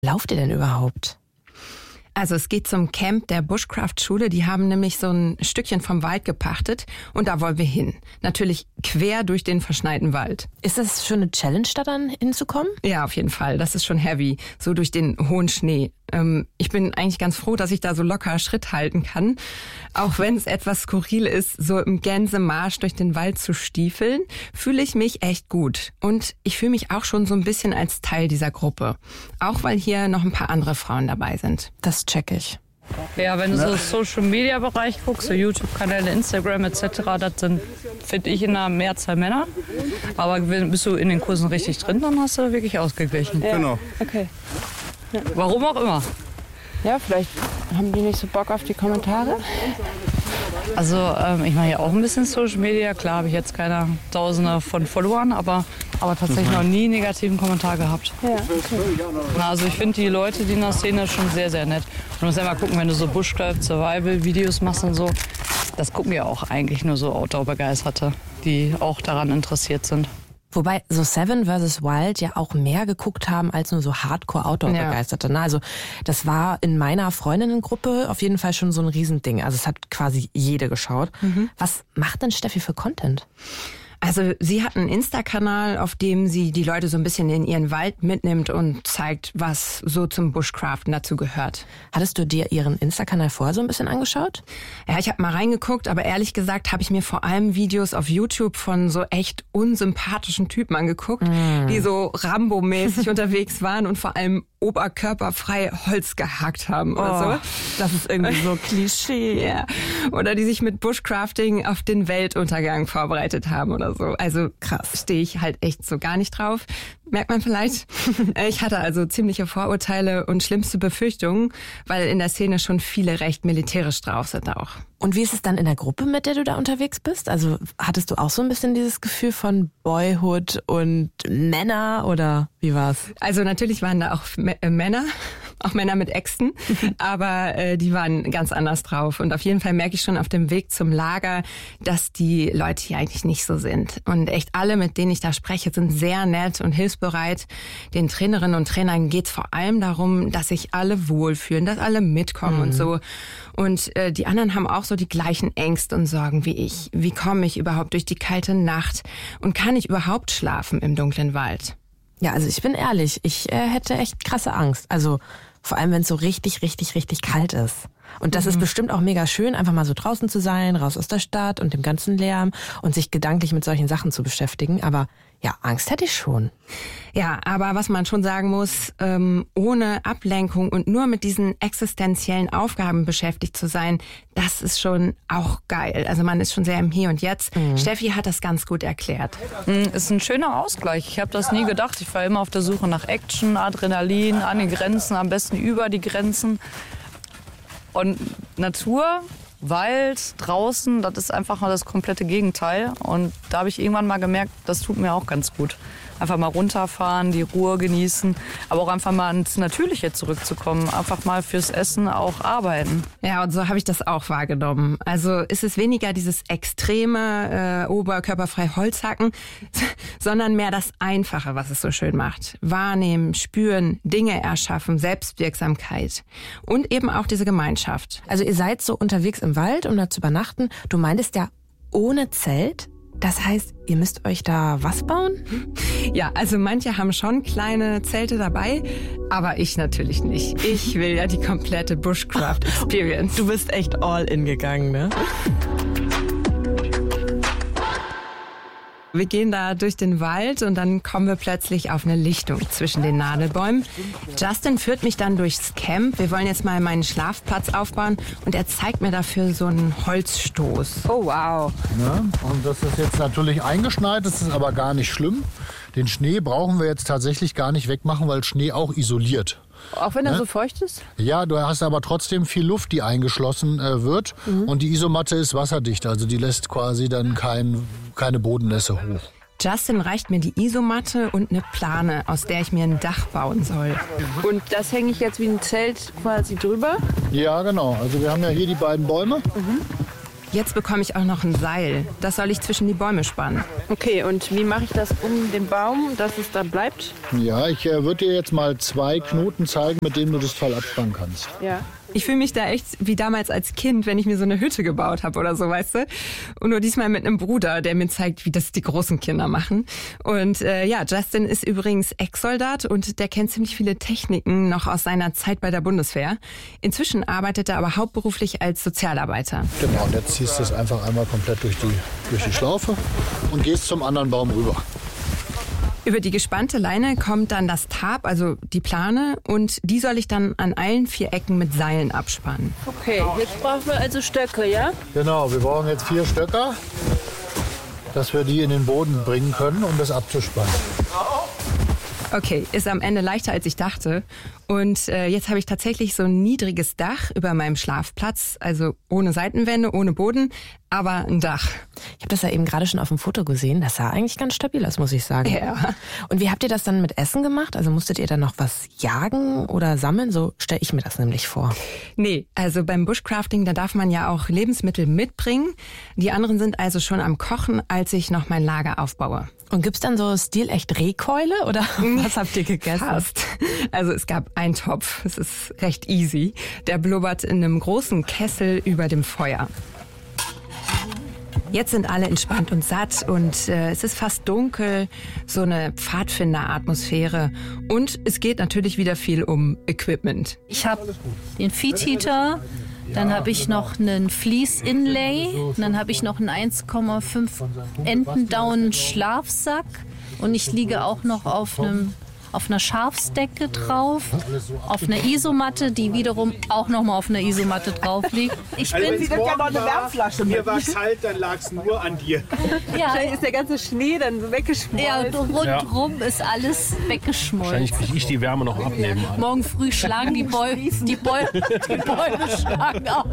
Lauft ihr denn überhaupt? Also es geht zum Camp der Bushcraft-Schule. Die haben nämlich so ein Stückchen vom Wald gepachtet und da wollen wir hin. Natürlich quer durch den verschneiten Wald. Ist das schon eine Challenge, da dann hinzukommen? Ja, auf jeden Fall. Das ist schon heavy, so durch den hohen Schnee. Ich bin eigentlich ganz froh, dass ich da so locker Schritt halten kann. Auch wenn es etwas skurril ist, so im Gänsemarsch durch den Wald zu stiefeln, fühle ich mich echt gut. Und ich fühle mich auch schon so ein bisschen als Teil dieser Gruppe. Auch weil hier noch ein paar andere Frauen dabei sind. Das check ich. Ja, wenn du so Social-Media-Bereich guckst, so YouTube-Kanäle, Instagram etc., das sind, finde ich, in der Mehrzahl Männer. Aber bist du in den Kursen richtig drin, dann hast du wirklich ausgeglichen. Ja. Genau. Okay. Ja. Warum auch immer. Ja, vielleicht haben die nicht so Bock auf die Kommentare. Also ich mache ja auch ein bisschen Social Media. Klar habe ich jetzt keine Tausende von Followern, aber tatsächlich noch nie einen negativen Kommentar gehabt. Ja, okay. Also ich finde die Leute, die in der Szene, schon sehr, sehr nett. Du musst ja mal gucken, wenn du so Bushcraft, Survival-Videos machst und so, das gucken ja auch eigentlich nur so Outdoor-Begeisterte, die auch daran interessiert sind. Wobei so Seven vs. Wild ja auch mehr geguckt haben als nur so Hardcore-Outdoor-Begeisterte. Ja. Also das war in meiner Freundinnengruppe auf jeden Fall schon so ein Riesending. Also es hat quasi jede geschaut. Was macht denn Steffi für Content? Also sie hat einen Insta-Kanal, auf dem sie die Leute so ein bisschen in ihren Wald mitnimmt und zeigt, was so zum Bushcraften dazu gehört. Hattest du dir ihren Insta-Kanal vorher so ein bisschen angeschaut? Ja, ich habe mal reingeguckt, aber ehrlich gesagt habe ich mir vor allem Videos auf YouTube von so echt unsympathischen Typen angeguckt, die so Rambo-mäßig unterwegs waren und vor allem oberkörperfrei Holz gehackt haben oder so. Das ist irgendwie so Klischee. Ja. Oder die sich mit Bushcrafting auf den Weltuntergang vorbereitet haben oder so. Also krass, stehe ich halt echt so gar nicht drauf. Merkt man vielleicht. Ich hatte also ziemliche Vorurteile und schlimmste Befürchtungen, weil in der Szene schon viele recht militärisch drauf sind auch. Und wie ist es dann in der Gruppe, mit der du da unterwegs bist? Also hattest du auch so ein bisschen dieses Gefühl von Boyhood und Männer oder wie war's? Also natürlich waren da auch Männer, auch Männer mit Äxten, aber die waren ganz anders drauf. Und auf jeden Fall merke ich schon auf dem Weg zum Lager, dass die Leute hier eigentlich nicht so sind. Und echt alle, mit denen ich da spreche, sind sehr nett und hilfsbereit. Den Trainerinnen und Trainern geht's vor allem darum, dass sich alle wohlfühlen, dass alle mitkommen und so. Und die anderen haben auch so die gleichen Ängste und Sorgen wie ich. Wie komme ich überhaupt durch die kalte Nacht? Und kann ich überhaupt schlafen im dunklen Wald? Ja, also ich bin ehrlich, ich hätte echt krasse Angst. Also vor allem, wenn es so richtig, richtig, richtig kalt ist. Und das ist bestimmt auch mega schön, einfach mal so draußen zu sein, raus aus der Stadt und dem ganzen Lärm und sich gedanklich mit solchen Sachen zu beschäftigen. Aber ja, Angst hätte ich schon. Ja, aber was man schon sagen muss, ohne Ablenkung und nur mit diesen existenziellen Aufgaben beschäftigt zu sein, das ist schon auch geil. Also man ist schon sehr im Hier und Jetzt. Steffi hat das ganz gut erklärt. Ist ein schöner Ausgleich. Ich habe das nie gedacht. Ich war immer auf der Suche nach Action, Adrenalin, an den Grenzen, am besten über die Grenzen. Und Natur, Wald, draußen, das ist einfach mal das komplette Gegenteil. Und da habe ich irgendwann mal gemerkt, das tut mir auch ganz gut. Einfach mal runterfahren, die Ruhe genießen, aber auch einfach mal ins Natürliche zurückzukommen. Einfach mal fürs Essen auch arbeiten. Ja, und so habe ich das auch wahrgenommen. Also ist es weniger dieses extreme oberkörperfrei Holzhacken, sondern mehr das Einfache, was es so schön macht. Wahrnehmen, spüren, Dinge erschaffen, Selbstwirksamkeit und eben auch diese Gemeinschaft. Also ihr seid so unterwegs im Wald, um da zu übernachten. Du meintest ja ohne Zelt. Das heißt, ihr müsst euch da was bauen? Ja, also manche haben schon kleine Zelte dabei, aber ich natürlich nicht. Ich will ja die komplette Bushcraft-Experience. Du bist echt all in gegangen, ne? Wir gehen da durch den Wald und dann kommen wir plötzlich auf eine Lichtung zwischen den Nadelbäumen. Justin führt mich dann durchs Camp. Wir wollen jetzt mal meinen Schlafplatz aufbauen und er zeigt mir dafür so einen Holzstoß. Oh, wow. Ja, und das ist jetzt natürlich eingeschneit, das ist aber gar nicht schlimm. Den Schnee brauchen wir jetzt tatsächlich gar nicht wegmachen, weil Schnee auch isoliert. Auch wenn er so feucht ist? Ja, du hast aber trotzdem viel Luft, die eingeschlossen wird. Und die Isomatte ist wasserdicht, also die lässt quasi dann keine Bodennässe hoch. Justin reicht mir die Isomatte und eine Plane, aus der ich mir ein Dach bauen soll. Und das hänge ich jetzt wie ein Zelt quasi drüber? Ja, genau. Also wir haben ja hier die beiden Bäume. jetzt bekomme ich auch noch ein Seil. Das soll ich zwischen die Bäume spannen. Okay, und wie mache ich das um den Baum, dass es da bleibt? Ja, ich würde dir jetzt mal 2 Knoten zeigen, mit denen du das Teil abspannen kannst. Ja. Ich fühle mich da echt wie damals als Kind, wenn ich mir so eine Hütte gebaut habe oder so, weißt du? Und nur diesmal mit einem Bruder, der mir zeigt, wie das die großen Kinder machen. Und Justin ist übrigens Ex-Soldat und der kennt ziemlich viele Techniken noch aus seiner Zeit bei der Bundeswehr. Inzwischen arbeitet er aber hauptberuflich als Sozialarbeiter. Genau, und jetzt ziehst du es einfach einmal komplett durch die Schlaufe und gehst zum anderen Baum rüber. Über die gespannte Leine kommt dann das Tarp, also die Plane, und die soll ich dann an allen 4 Ecken mit Seilen abspannen. Okay, jetzt brauchen wir also Stöcke, ja? Genau, wir brauchen jetzt 4 Stöcker, dass wir die in den Boden bringen können, um das abzuspannen. Okay, ist am Ende leichter, als ich dachte. Und jetzt habe ich tatsächlich so ein niedriges Dach über meinem Schlafplatz, also ohne Seitenwände, ohne Boden, aber ein Dach. Ich habe das ja eben gerade schon auf dem Foto gesehen. Das sah eigentlich ganz stabil aus, muss ich sagen. Ja. Und wie habt ihr das dann mit Essen gemacht? Also musstet ihr dann noch was jagen oder sammeln? So stelle ich mir das nämlich vor. Nee, also beim Bushcrafting, da darf man ja auch Lebensmittel mitbringen. Die anderen sind also schon am Kochen, als ich noch mein Lager aufbaue. Und gibt's dann so stilecht Rehkeule oder was habt ihr gegessen? Fast. Also es gab einen Topf, es ist recht easy. Der blubbert in einem großen Kessel über dem Feuer. Jetzt sind alle entspannt und satt und es ist fast dunkel, so eine Pfadfinder-Atmosphäre. Und es geht natürlich wieder viel um Equipment. Ich habe den Feed Heater, dann habe ich noch einen Fleece Inlay, dann habe ich noch einen 1,5 Entendown Schlafsack und ich liege auch noch auf einer Schafsdecke drauf, auf einer Isomatte, die wiederum auch noch mal auf einer Isomatte drauf liegt. Ich bin mir war es kalt, dann lag es nur an dir. ja, Ist der ganze Schnee dann weggeschmolzen? ja, rundrum ist alles weggeschmolzen. Wahrscheinlich kriege ich die Wärme noch ab nebenan. Morgen früh schlagen die Bäume schlagen aus.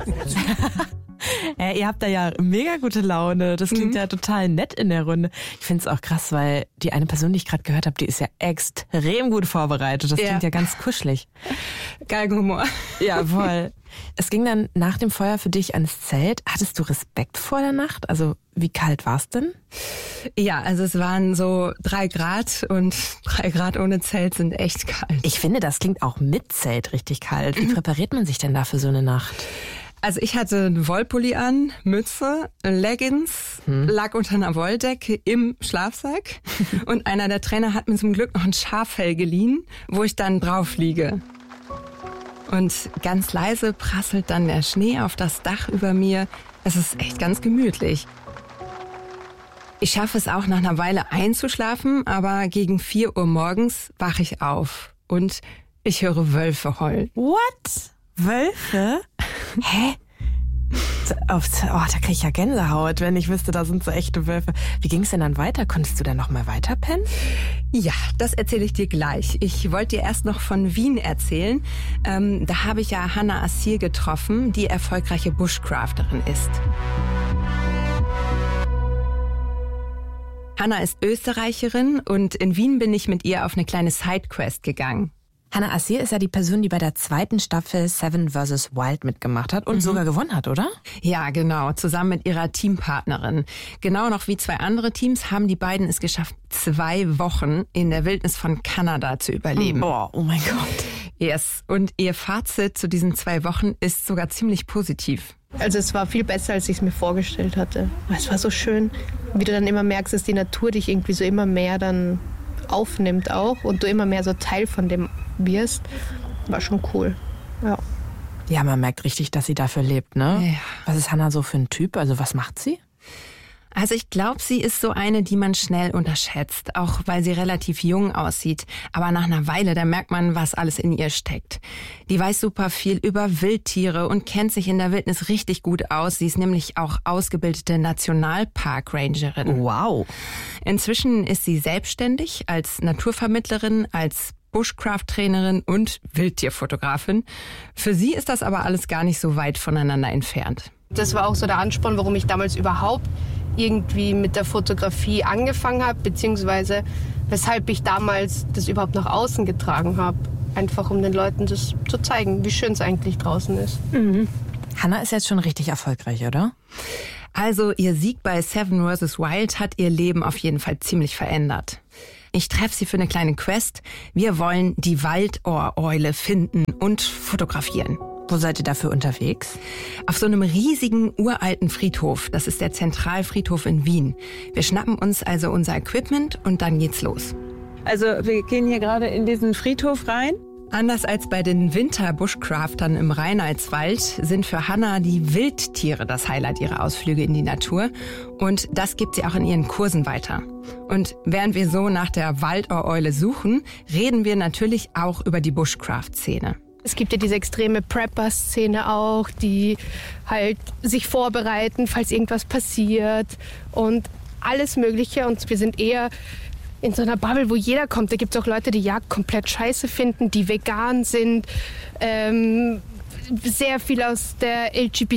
Ihr habt da ja mega gute Laune. Das klingt ja total nett in der Runde. Ich finde es auch krass, weil die eine Person, die ich gerade gehört habe, die ist ja extrem gut vorbereitet. Das klingt ja ganz kuschelig. Galgenhumor. Ja, voll. Es ging dann nach dem Feuer für dich ans Zelt. Hattest du Respekt vor der Nacht? Also wie kalt war es denn? Ja, also es waren so 3 Grad und 3 Grad ohne Zelt sind echt kalt. Ich finde, das klingt auch mit Zelt richtig kalt. Wie präpariert man sich denn da für so eine Nacht? Also ich hatte einen Wollpulli an, Mütze, Leggings, lag unter einer Wolldecke im Schlafsack und einer der Trainer hat mir zum Glück noch ein Schaffell geliehen, wo ich dann drauf liege. Und ganz leise prasselt dann der Schnee auf das Dach über mir. Es ist echt ganz gemütlich. Ich schaffe es auch nach einer Weile einzuschlafen, aber gegen 4 Uhr morgens wache ich auf und ich höre Wölfe heulen. What? Wölfe? Hä? Da kriege ich ja Gänsehaut, wenn ich wüsste, da sind so echte Wölfe. Wie ging es denn dann weiter? Konntest du dann noch mal weiter pennen? Ja, das erzähle ich dir gleich. Ich wollte dir erst noch von Wien erzählen. Da habe ich ja Hannah Assir getroffen, die erfolgreiche Bushcrafterin ist. Hannah ist Österreicherin und in Wien bin ich mit ihr auf eine kleine Sidequest gegangen. Hannah Assir ist ja die Person, die bei der 2. Staffel Seven vs. Wild mitgemacht hat und sogar gewonnen hat, oder? Ja, genau, zusammen mit ihrer Teampartnerin. Genau noch wie 2 andere Teams haben die beiden es geschafft, 2 Wochen in der Wildnis von Kanada zu überleben. Oh mein Gott. Yes. Und ihr Fazit zu diesen 2 Wochen ist sogar ziemlich positiv. Also es war viel besser, als ich es mir vorgestellt hatte. Es war so schön, wie du dann immer merkst, dass die Natur dich irgendwie so immer mehr dann aufnimmt auch und du immer mehr so Teil von dem wirst. War schon cool. Ja. Ja, man merkt richtig, dass sie dafür lebt, ne? Ja. Was ist Hannah so für ein Typ? Also was macht sie? Also ich glaube, sie ist so eine, die man schnell unterschätzt, auch weil sie relativ jung aussieht. Aber nach einer Weile, da merkt man, was alles in ihr steckt. Die weiß super viel über Wildtiere und kennt sich in der Wildnis richtig gut aus. Sie ist nämlich auch ausgebildete Nationalpark-Rangerin. Wow. Inzwischen ist sie selbstständig als Naturvermittlerin, als Bushcraft-Trainerin und Wildtierfotografin. Für sie ist das aber alles gar nicht so weit voneinander entfernt. Das war auch so der Ansporn, warum ich damals überhaupt irgendwie mit der Fotografie angefangen habe, beziehungsweise weshalb ich damals das überhaupt nach außen getragen habe. Einfach um den Leuten das zu zeigen, wie schön es eigentlich draußen ist. Hannah ist jetzt schon richtig erfolgreich, oder? Also ihr Sieg bei Seven vs. Wild hat ihr Leben auf jeden Fall ziemlich verändert. Ich treffe sie für eine kleine Quest. Wir wollen die Waldohreule finden und fotografieren. Wo seid ihr dafür unterwegs? Auf so einem riesigen, uralten Friedhof. Das ist der Zentralfriedhof in Wien. Wir schnappen uns also unser Equipment und dann geht's los. Also wir gehen hier gerade in diesen Friedhof rein. Anders als bei den Winter-Bushcraftern im Reinheitswald sind für Hannah die Wildtiere das Highlight ihrer Ausflüge in die Natur. Und das gibt sie auch in ihren Kursen weiter. Und während wir so nach der Waldohreule suchen, reden wir natürlich auch über die Bushcraft-Szene. Es gibt ja diese extreme Prepper-Szene auch, die halt sich vorbereiten, falls irgendwas passiert und alles Mögliche. Und wir sind eher in so einer Bubble, wo jeder kommt. Da gibt es auch Leute, die Jagd komplett scheiße finden, die vegan sind. Sehr viel aus der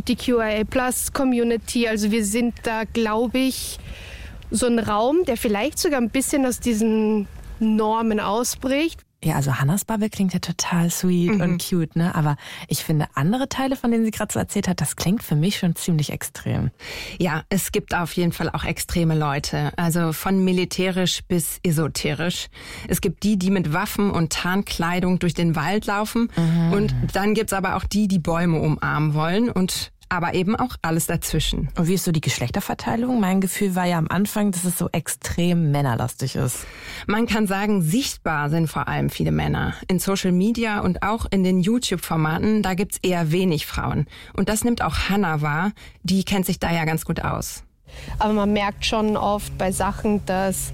LGBTQIA+-Community. Also wir sind da, glaube ich, so ein Raum, der vielleicht sogar ein bisschen aus diesen Normen ausbricht. Ja, also Hannahs Bubble klingt ja total sweet und cute, ne? Aber ich finde, andere Teile, von denen sie gerade so erzählt hat, das klingt für mich schon ziemlich extrem. Ja, es gibt auf jeden Fall auch extreme Leute. Also von militärisch bis esoterisch. Es gibt die mit Waffen und Tarnkleidung durch den Wald laufen. Und dann gibt's aber auch die Bäume umarmen wollen und aber eben auch alles dazwischen. Und wie ist so die Geschlechterverteilung? Mein Gefühl war ja am Anfang, dass es so extrem männerlastig ist. Man kann sagen, sichtbar sind vor allem viele Männer. In Social Media und auch in den YouTube-Formaten, da gibt's eher wenig Frauen. Und das nimmt auch Hannah wahr. Die kennt sich da ja ganz gut aus. Aber man merkt schon oft bei Sachen, dass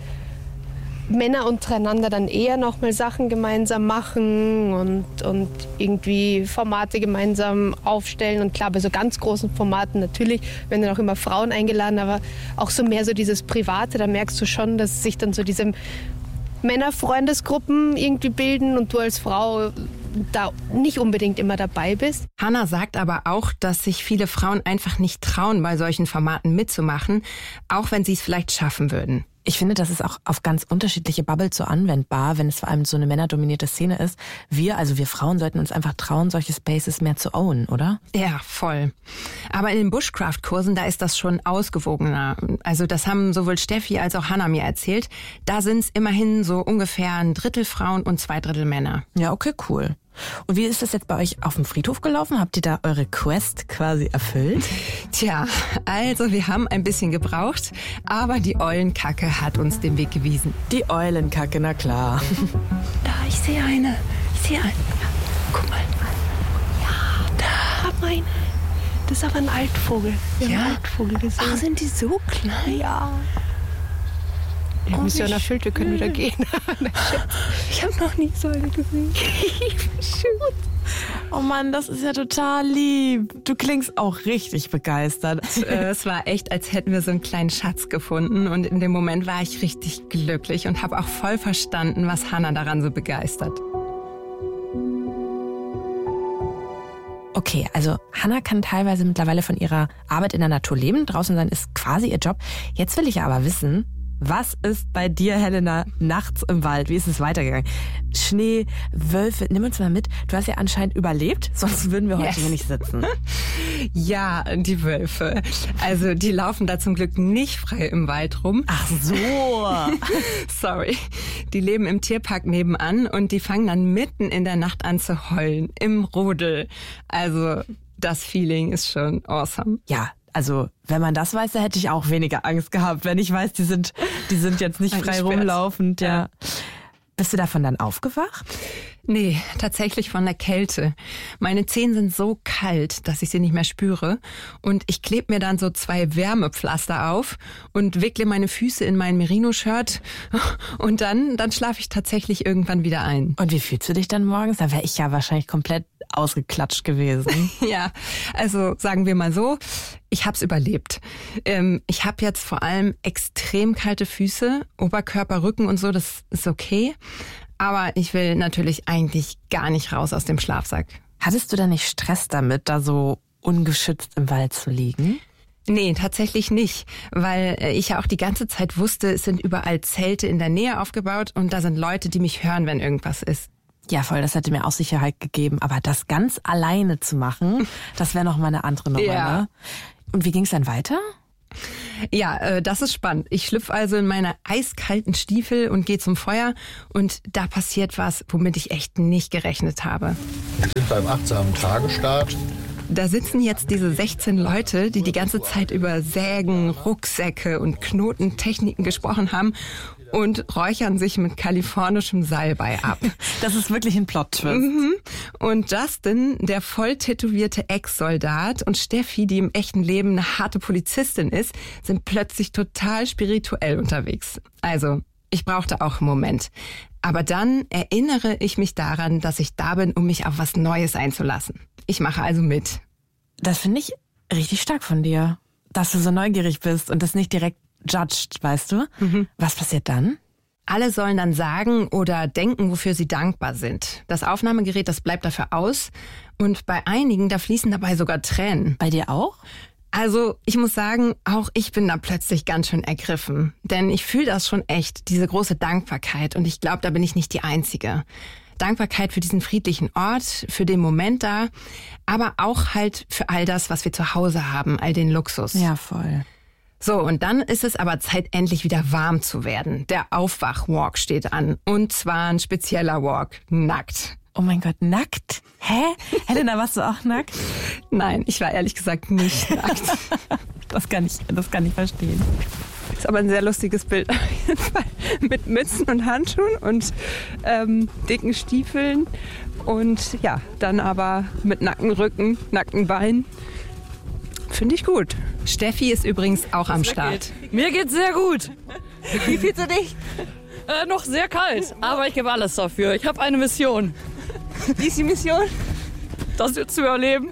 Männer untereinander dann eher noch mal Sachen gemeinsam machen und irgendwie Formate gemeinsam aufstellen. Und klar, bei so ganz großen Formaten natürlich werden dann auch immer Frauen eingeladen, aber auch so mehr so dieses Private, da merkst du schon, dass sich dann so diese Männerfreundesgruppen irgendwie bilden und du als Frau da nicht unbedingt immer dabei bist. Hannah sagt aber auch, dass sich viele Frauen einfach nicht trauen, bei solchen Formaten mitzumachen, auch wenn sie es vielleicht schaffen würden. Ich finde, das ist auch auf ganz unterschiedliche Bubbles so anwendbar, wenn es vor allem so eine männerdominierte Szene ist. Wir Frauen sollten uns einfach trauen, solche Spaces mehr zu ownen, oder? Ja, voll. Aber in den Bushcraft-Kursen, da ist das schon ausgewogener. Also das haben sowohl Steffi als auch Hannah mir erzählt. Da sind es immerhin so ungefähr 1/3 Frauen und 2/3 Männer. Ja, okay, cool. Und wie ist das jetzt bei euch auf dem Friedhof gelaufen? Habt ihr da eure Quest quasi erfüllt? Tja, also wir haben ein bisschen gebraucht, aber die Eulenkacke hat uns den Weg gewiesen. Die Eulenkacke, na klar. Da, ich sehe eine. Ja, guck mal. Ja, da meine. Das ist aber ein Altvogel. Wir haben einen Altvogel gesehen. Ach, sind die so klein? Ja. Die Mission erfüllt, wir können wieder gehen. Ich habe noch nie so eine gesehen. Oh Mann, das ist ja total lieb. Du klingst auch richtig begeistert. Es war echt, als hätten wir so einen kleinen Schatz gefunden. Und in dem Moment war ich richtig glücklich und habe auch voll verstanden, was Hannah daran so begeistert. Okay, also Hannah kann teilweise mittlerweile von ihrer Arbeit in der Natur leben. Draußen sein ist quasi ihr Job. Jetzt will ich ja aber wissen, was ist bei dir, Helena, nachts im Wald? Wie ist es weitergegangen? Schnee, Wölfe, nimm uns mal mit. Du hast ja anscheinend überlebt, sonst würden wir heute hier nicht sitzen. Ja, die Wölfe. Also die laufen da zum Glück nicht frei im Wald rum. Ach so. Sorry. Die leben im Tierpark nebenan und die fangen dann mitten in der Nacht an zu heulen. Im Rudel. Also das Feeling ist schon awesome. Ja. Also, wenn man das weiß, dann hätte ich auch weniger Angst gehabt, wenn ich weiß, die sind jetzt nicht frei rumlaufend, ja. Bist du davon dann aufgewacht? Nee, tatsächlich von der Kälte. Meine Zehen sind so kalt, dass ich sie nicht mehr spüre. Und ich klebe mir dann so 2 Wärmepflaster auf und wickle meine Füße in mein Merino-Shirt. Und dann schlafe ich tatsächlich irgendwann wieder ein. Und wie fühlst du dich dann morgens? Da wäre ich ja wahrscheinlich komplett ausgeklatscht gewesen. Ja, also sagen wir mal so, ich hab's überlebt. Ich habe jetzt vor allem extrem kalte Füße, Oberkörper, Rücken und so, das ist okay. Aber ich will natürlich eigentlich gar nicht raus aus dem Schlafsack. Hattest du da nicht Stress damit, da so ungeschützt im Wald zu liegen? Nee, tatsächlich nicht, weil ich ja auch die ganze Zeit wusste, es sind überall Zelte in der Nähe aufgebaut und da sind Leute, die mich hören, wenn irgendwas ist. Ja, voll, das hätte mir auch Sicherheit gegeben. Aber das ganz alleine zu machen, das wäre noch mal eine andere Nummer. Ja. Ne? Und wie ging es dann weiter? Ja, das ist spannend. Ich schlüpfe also in meine eiskalten Stiefel und gehe zum Feuer. Und da passiert was, womit ich echt nicht gerechnet habe. Wir sind beim achtsamen Tagestart. Da sitzen jetzt diese 16 Leute, die ganze Zeit über Sägen, Rucksäcke und Knotentechniken gesprochen haben und räuchern sich mit kalifornischem Salbei ab. Das ist wirklich ein Plot-Twist. Und Justin, der voll tätowierte Ex-Soldat, und Steffi, die im echten Leben eine harte Polizistin ist, sind plötzlich total spirituell unterwegs. Also, ich brauchte auch einen Moment. Aber dann erinnere ich mich daran, dass ich da bin, um mich auf was Neues einzulassen. Ich mache also mit. Das finde ich richtig stark von dir, dass du so neugierig bist und das nicht direkt judged, weißt du? Was passiert dann? Alle sollen dann sagen oder denken, wofür sie dankbar sind. Das Aufnahmegerät, das bleibt dafür aus. Und bei einigen, da fließen dabei sogar Tränen. Bei dir auch? Also ich muss sagen, auch ich bin da plötzlich ganz schön ergriffen. Denn ich fühle das schon echt, diese große Dankbarkeit. Und ich glaube, da bin ich nicht die Einzige. Dankbarkeit für diesen friedlichen Ort, für den Moment da, aber auch halt für all das, was wir zu Hause haben, all den Luxus. Ja, voll. So, und dann ist es aber Zeit, endlich wieder warm zu werden. Der Aufwach-Walk steht an. Und zwar ein spezieller Walk, nackt. Oh mein Gott, nackt? Hä? Helena, warst du auch nackt? Nein, ich war ehrlich gesagt nicht nackt. Das kann ich verstehen. Ist aber ein sehr lustiges Bild. Mit Mützen und Handschuhen und dicken Stiefeln. Und ja, dann aber mit nacktem Rücken, nackten Beinen. Finde ich gut. Steffi ist übrigens auch am Start. Mir geht's sehr gut. Wie fühlst du dich? Noch sehr kalt, aber ich gebe alles dafür. Ich habe eine Mission. Wie ist die Mission? Das wird zu überleben.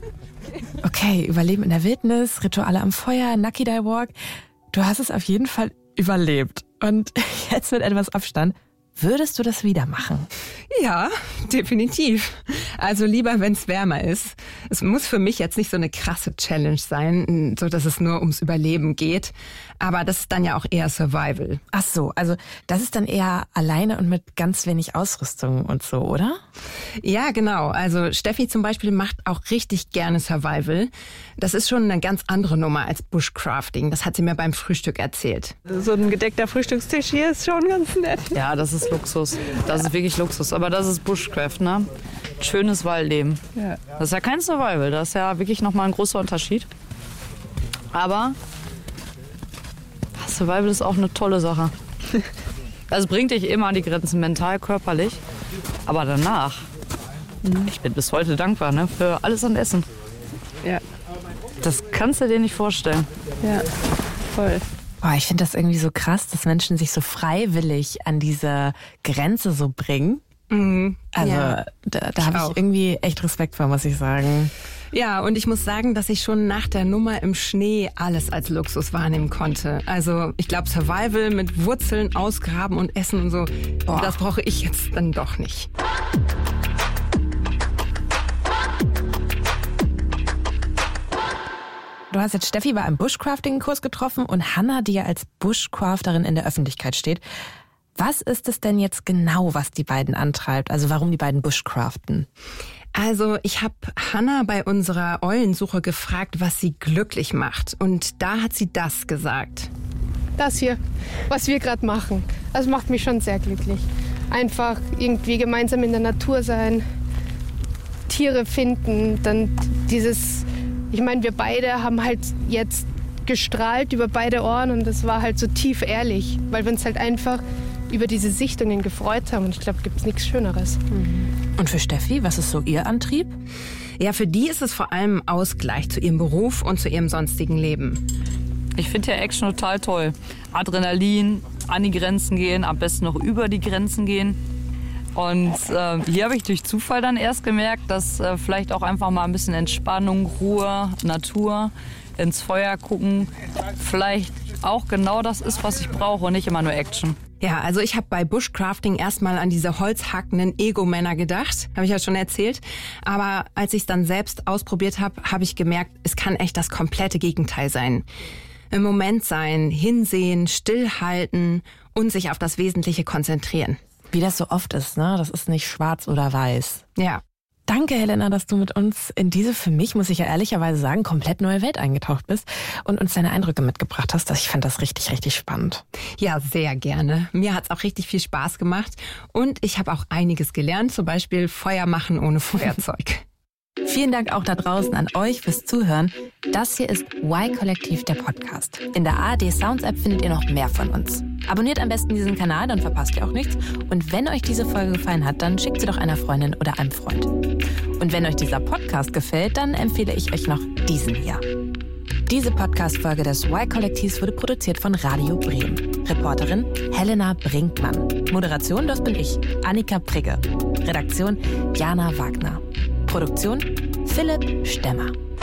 Okay, Überleben in der Wildnis, Rituale am Feuer, Nucky Die Walk. Du hast es auf jeden Fall überlebt. Und jetzt mit etwas Abstand. Würdest du das wieder machen? Ja, definitiv. Also lieber, wenn es wärmer ist. Es muss für mich jetzt nicht so eine krasse Challenge sein, so dass es nur ums Überleben geht. Aber das ist dann ja auch eher Survival. Ach so, also das ist dann eher alleine und mit ganz wenig Ausrüstung und so, oder? Ja, genau. Also Steffi zum Beispiel macht auch richtig gerne Survival. Das ist schon eine ganz andere Nummer als Bushcrafting. Das hat sie mir beim Frühstück erzählt. So ein gedeckter Frühstückstisch hier ist schon ganz nett. Ja, das ist Luxus. Das ist wirklich Luxus. Aber das ist Bushcraft, ne? Schönes Walddleben. Ja. Das ist ja kein Survival. Das ist ja wirklich nochmal ein großer Unterschied. Aber Survival ist auch eine tolle Sache. Das bringt dich immer an die Grenzen, mental, körperlich. Aber danach, ich bin bis heute dankbar, ne, für alles an Essen. Ja. Das kannst du dir nicht vorstellen. Ja, voll. Boah, ich finde das irgendwie so krass, dass Menschen sich so freiwillig an diese Grenze so bringen. Also Ja. da habe ich irgendwie echt Respekt vor, muss ich sagen. Ja, und ich muss sagen, dass ich schon nach der Nummer im Schnee alles als Luxus wahrnehmen konnte. Also ich glaube, Survival mit Wurzeln ausgraben und essen und so, das brauche ich jetzt dann doch nicht. Du hast jetzt Steffi bei einem Bushcrafting-Kurs getroffen und Hannah, die ja als Bushcrafterin in der Öffentlichkeit steht. Was ist es denn jetzt genau, was die beiden antreibt? Also warum die beiden Bushcraften? Also ich habe Hannah bei unserer Eulensuche gefragt, was sie glücklich macht. Und da hat sie das gesagt. Das hier, was wir gerade machen, das macht mich schon sehr glücklich. Einfach irgendwie gemeinsam in der Natur sein, Tiere finden, dann dieses, ich meine, wir beide haben halt jetzt gestrahlt über beide Ohren und das war halt so tief ehrlich, weil wir uns halt einfach über diese Sichtungen gefreut haben und ich glaube, gibt es nichts Schöneres. Und für Steffi, was ist so ihr Antrieb? Ja, für die ist es vor allem Ausgleich zu ihrem Beruf und zu ihrem sonstigen Leben. Ich finde ja Action total toll. Adrenalin, an die Grenzen gehen, am besten noch über die Grenzen gehen. Und hier habe ich durch Zufall dann erst gemerkt, dass vielleicht auch einfach mal ein bisschen Entspannung, Ruhe, Natur, ins Feuer gucken, vielleicht auch genau das ist, was ich brauche und nicht immer nur Action. Ja, also ich habe bei Bushcrafting erstmal an diese holzhackenden Ego-Männer gedacht, habe ich ja schon erzählt. Aber als ich es dann selbst ausprobiert habe, habe ich gemerkt, es kann echt das komplette Gegenteil sein. Im Moment sein, hinsehen, stillhalten und sich auf das Wesentliche konzentrieren. Wie das so oft ist, ne? Das ist nicht schwarz oder weiß. Ja. Danke, Helena, dass du mit uns in diese, für mich, muss ich ja ehrlicherweise sagen, komplett neue Welt eingetaucht bist und uns deine Eindrücke mitgebracht hast. Ich fand das richtig, richtig spannend. Ja, sehr gerne. Mir hat's auch richtig viel Spaß gemacht und ich habe auch einiges gelernt, zum Beispiel Feuer machen ohne Feuerzeug. Vielen Dank auch da draußen an euch fürs Zuhören. Das hier ist Y-Kollektiv, der Podcast. In der ARD Sounds App findet ihr noch mehr von uns. Abonniert am besten diesen Kanal, dann verpasst ihr auch nichts. Und wenn euch diese Folge gefallen hat, dann schickt sie doch einer Freundin oder einem Freund. Und wenn euch dieser Podcast gefällt, dann empfehle ich euch noch diesen hier. Diese Podcast-Folge des Y-Kollektivs wurde produziert von Radio Bremen. Reporterin Helena Brinkmann. Moderation, das bin ich, Annika Prigge. Redaktion Jana Wagner. Produktion Philipp Stemmer.